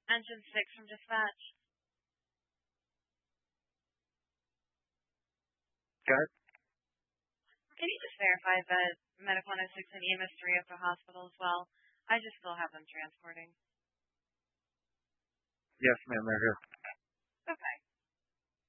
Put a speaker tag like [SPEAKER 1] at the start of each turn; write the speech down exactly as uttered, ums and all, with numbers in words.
[SPEAKER 1] Engine six from dispatch.
[SPEAKER 2] Good.
[SPEAKER 1] Can you just verify that Medical one oh six and E M S three at the hospital as well? I just still have them transporting.
[SPEAKER 2] Yes, ma'am, they're here.
[SPEAKER 1] Okay.